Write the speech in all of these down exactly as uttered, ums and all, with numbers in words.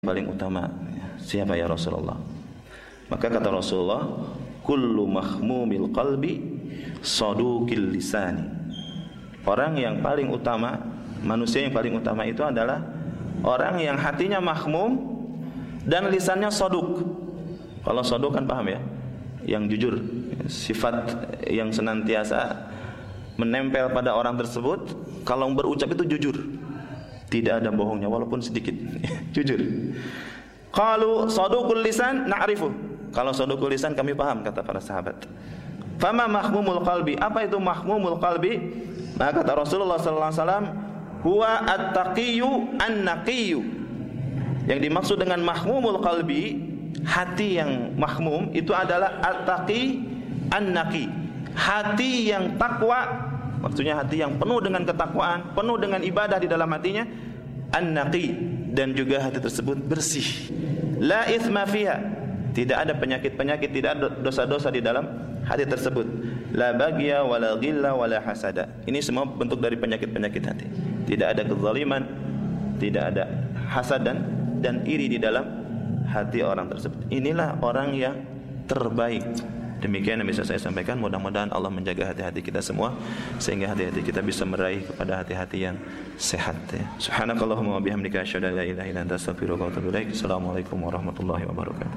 paling utama. Siapa ya Rasulullah? Maka kata Rasulullah, kullu mahmumil qalbi saduqil lisani. Orang yang paling utama, manusia yang paling utama itu adalah orang yang hatinya mahmum dan lisannya saduk. Kalau saduk kan paham ya, yang jujur, sifat yang senantiasa menempel pada orang tersebut. Kalau berucap itu jujur, tidak ada bohongnya walaupun sedikit. Jujur. Qalu saduqul lisan na'rifu. Kalau saduqul lisan kami paham, kata para sahabat. Fama mahmumul qalbi? Apa itu mahmumul qalbi? Maka kata Rasulullah sallallahu alaihi wasallam, huwa at-taqiyyu an-naqiyyu. Yang dimaksud dengan mahmumul qalbi, hati yang mahmum itu adalah at-taqi an-naqi. Hati yang takwa, maksudnya hati yang penuh dengan ketakwaan, penuh dengan ibadah di dalam hatinya, an-naqi, dan juga hati tersebut bersih. La itsma fiha, tidak ada penyakit-penyakit, tidak ada dosa-dosa di dalam hati tersebut. La bagya wala ghilla wala hasada. Ini semua bentuk dari penyakit-penyakit hati. Tidak ada kezaliman, tidak ada hasad dan, dan iri di dalam hati orang tersebut. Inilah orang yang terbaik. Demikian yang bisa saya sampaikan. Mudah-mudahan Allah menjaga hati-hati kita semua, sehingga hati-hati kita bisa meraih kepada hati-hati yang sehat ya. Subhanakallahumma wa bihamdika asyhadu an la ilaha illa anta astaghfiruka wa atubu ilaik. Assalamualaikum warahmatullahi wabarakatuh.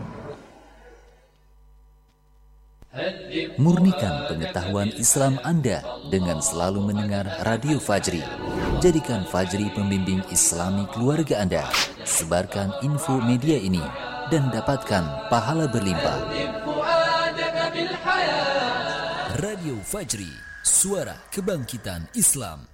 Murnikan pengetahuan Islam Anda dengan selalu mendengar Radio Fajri. Jadikan Fajri pembimbing Islami keluarga Anda. Sebarkan info media ini dan dapatkan pahala berlimpah. Radio Fajri, suara kebangkitan Islam.